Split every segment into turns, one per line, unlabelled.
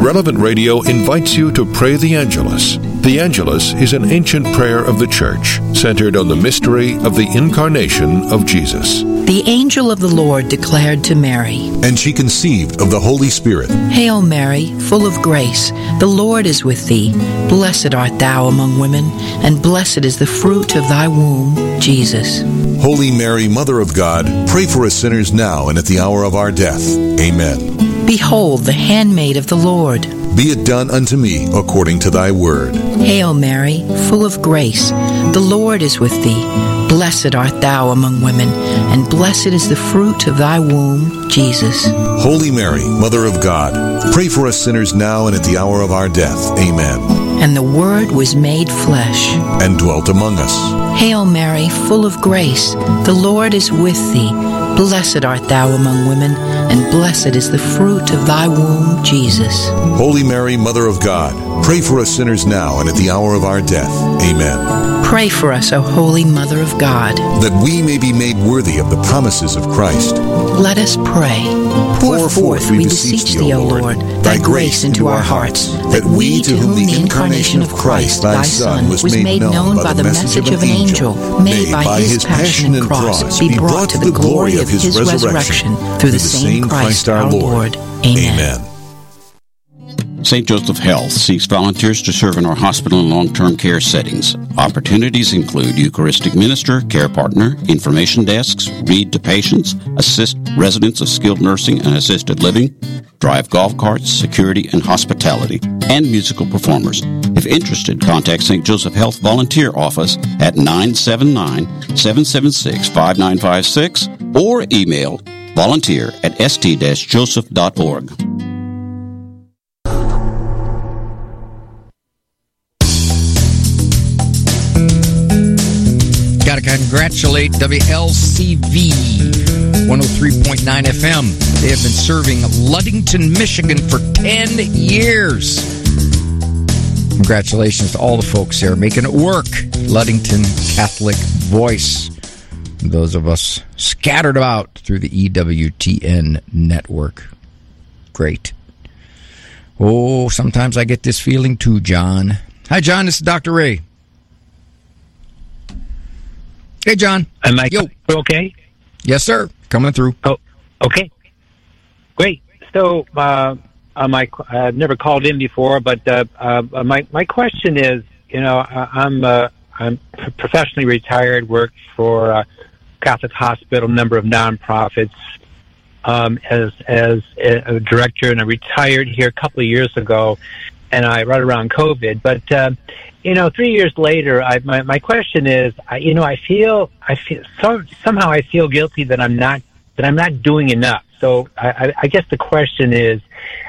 Relevant Radio invites you to pray the Angelus. The Angelus is an ancient prayer of the Church, centered on the mystery of the incarnation of Jesus.
The angel of the Lord declared to Mary,
and she conceived of the Holy Spirit.
Hail Mary, full of grace, the Lord is with thee. Blessed art thou among women, and blessed is the fruit of thy womb, Jesus.
Holy Mary, Mother of God, pray for us sinners now and at the hour of our death. Amen.
Behold, the handmaid of the Lord.
Be it done unto me according to thy word.
Hail Mary, full of grace, the Lord is with thee. Blessed art thou among women, and blessed is the fruit of thy womb, Jesus.
Holy Mary, Mother of God, pray for us sinners now and at the hour of our death. Amen.
And the Word was made flesh,
and dwelt among us.
Hail Mary, full of grace, the Lord is with thee. Blessed art thou among women, and blessed is the fruit of thy womb, Jesus.
Holy Mary, Mother of God, pray for us sinners now and at the hour of our death. Amen.
Pray for us, O Holy Mother of God,
that we may be made worthy of the promises of Christ.
Let us pray. Pour forth, we beseech thee, O Lord, thy grace into our hearts, that we, to whom the incarnation of Christ, thy Son, was made known by the message of an angel, may by his passion and cross be brought to the glory of his resurrection, through the same Christ our Lord. Amen.
St. Joseph Health seeks volunteers to serve in our hospital and long-term care settings. Opportunities include Eucharistic minister, care partner, information desks, read to patients, assist residents of skilled nursing and assisted living, drive golf carts, security and hospitality, and musical performers. If interested, contact St. Joseph Health Volunteer Office at 979-776-5956 or email volunteer@st-joseph.org.
Got to congratulate WLCV 103.9 FM. They have been serving Ludington, Michigan for 10 years. Congratulations to all the folks there making it work. Ludington Catholic Voice. Those of us scattered about through the EWTN network. Great. Oh, sometimes I get this feeling too, John. Hi, John. This is Dr. Ray. Hey, John.
Am I okay?
Yes, sir. Coming through.
Oh, okay. Great. So, I've never called in before, but my question is, I'm professionally retired, worked for a Catholic hospital, number of nonprofits, as a director, and I retired here a couple of years ago, and right around COVID. But 3 years later, my question is, somehow I feel guilty that I'm not doing enough. So I guess the question is,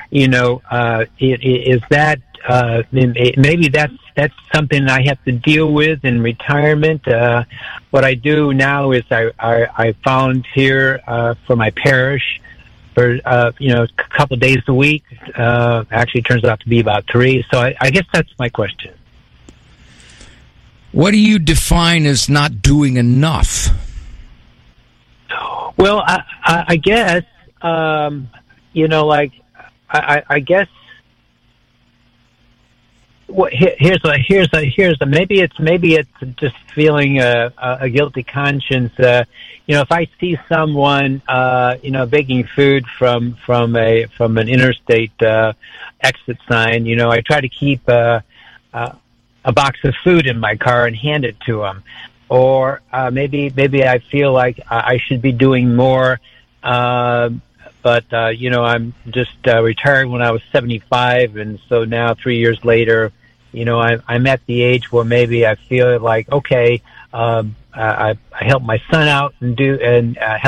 is that maybe that's something I have to deal with in retirement. What I do now is I volunteer for my parish for a couple of days a week. Actually, it turns out to be about 3. So I guess that's my question.
What do you define as not doing enough?
Well, I guess, I guess. Well, here's a maybe it's just feeling a guilty conscience. If I see someone, begging food from an interstate exit sign, I try to keep a box of food in my car and hand it to them. Or maybe I feel like I should be doing more, but I'm just retired when I was 75, and so now 3 years later, I'm at the age where maybe I feel like, okay, I help my son out and help